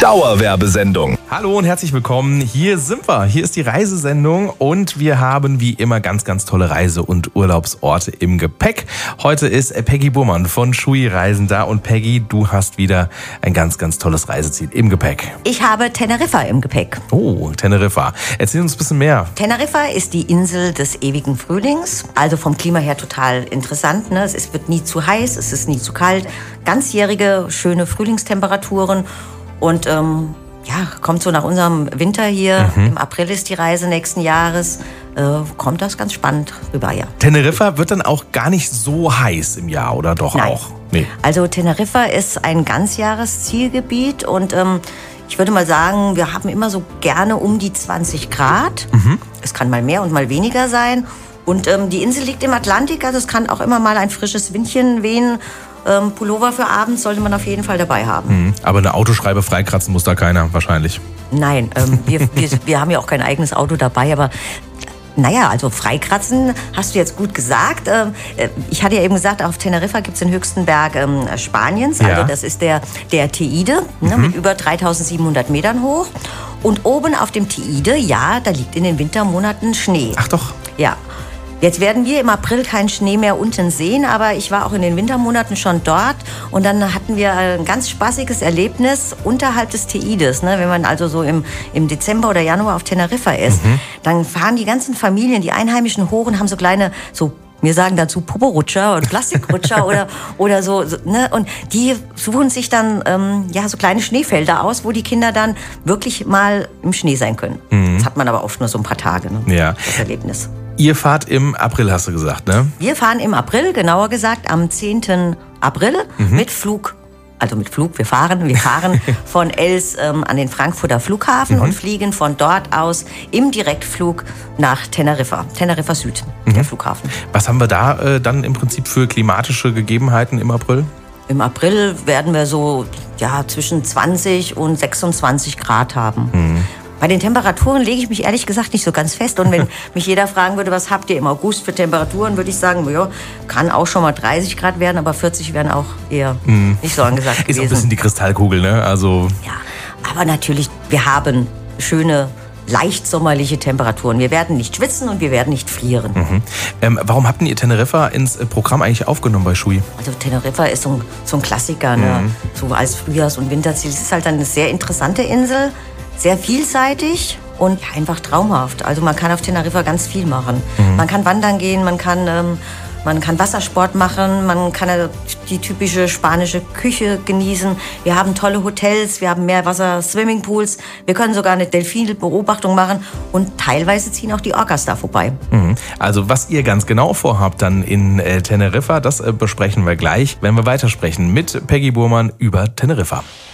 Dauerwerbesendung. Hallo und herzlich willkommen. Hier sind wir. Hier ist die Reisesendung und wir haben wie immer ganz, ganz tolle Reise- und Urlaubsorte im Gepäck. Heute ist Peggy Burmann von Shui Reisen da und Peggy, du hast wieder ein ganz, ganz tolles Reiseziel im Gepäck. Ich habe Teneriffa im Gepäck. Oh, Teneriffa. Erzähl uns ein bisschen mehr. Teneriffa ist die Insel des ewigen Frühlings, also vom Klima her total interessant. Ne? Es wird nie zu heiß, es ist nie zu kalt. Ganzjährige, schöne Frühlingstemperaturen und kommt so nach unserem Winter hier. Im April ist die Reise nächsten Jahres. Kommt das ganz spannend rüber, ja. Teneriffa wird dann auch gar nicht so heiß im Jahr, oder doch? Nein. Auch? Nee. Also Teneriffa ist ein Ganzjahreszielgebiet und ich würde mal sagen, wir haben immer so gerne um die 20 Grad. Es kann mal mehr und mal weniger sein. Und die Insel liegt im Atlantik, also es kann auch immer mal ein frisches Windchen wehen. Pullover für abends sollte man auf jeden Fall dabei haben. Aber eine Autoschreibe freikratzen muss da keiner wahrscheinlich. Nein, wir haben ja auch kein eigenes Auto dabei, aber naja, also freikratzen hast du jetzt gut gesagt. Ich hatte ja eben gesagt, auf Teneriffa gibt es den höchsten Berg Spaniens. Ja. Also das ist der Teide, mit über 3700 Metern hoch. Und oben auf dem Teide, ja, da liegt in den Wintermonaten Schnee. Ach doch. Ja. Jetzt werden wir im April keinen Schnee mehr unten sehen, aber ich war auch in den Wintermonaten schon dort und dann hatten wir ein ganz spaßiges Erlebnis unterhalb des Teides. Ne? Wenn man also so im Dezember oder Januar auf Teneriffa ist, dann fahren die ganzen Familien, die Einheimischen hoch und haben so kleine, wir sagen dazu Poporutscher und Plastikrutscher oder so, ne? Und die suchen sich dann so kleine Schneefelder aus, wo die Kinder dann wirklich mal im Schnee sein können. Das hat man aber oft nur so ein paar Tage, ne? Ja. Das Erlebnis. Ihr fahrt im April, hast du gesagt, ne? Wir fahren im April, genauer gesagt am 10. April mit Flug. Wir fahren von Els an den Frankfurter Flughafen und fliegen von dort aus im Direktflug nach Teneriffa. Teneriffa Süd, der Flughafen. Was haben wir da dann im Prinzip für klimatische Gegebenheiten im April? Im April werden wir so zwischen 20 und 26 Grad haben. Bei den Temperaturen lege ich mich ehrlich gesagt nicht so ganz fest. Und wenn mich jeder fragen würde, was habt ihr im August für Temperaturen, würde ich sagen, kann auch schon mal 30 Grad werden, aber 40 wären auch eher nicht so angesagt gewesen. Ist auch ein bisschen die Kristallkugel, ne? Also ja, aber natürlich, wir haben schöne, leicht sommerliche Temperaturen. Wir werden nicht schwitzen und wir werden nicht frieren. Warum habt ihr Teneriffa ins Programm eigentlich aufgenommen bei Shui? Also Teneriffa ist so ein Klassiker, ne? So als Frühjahrs- und Winterziel. Es ist halt eine sehr interessante Insel. Sehr vielseitig und einfach traumhaft. Also man kann auf Teneriffa ganz viel machen. Man kann wandern gehen, man kann Wassersport machen, man kann die typische spanische Küche genießen. Wir haben tolle Hotels, wir haben Meerwasser-Swimmingpools. Wir können sogar eine Delfinbeobachtung machen und teilweise ziehen auch die Orcas da vorbei. Also was ihr ganz genau vorhabt dann in Teneriffa, das besprechen wir gleich, wenn wir weitersprechen mit Peggy Burmann über Teneriffa.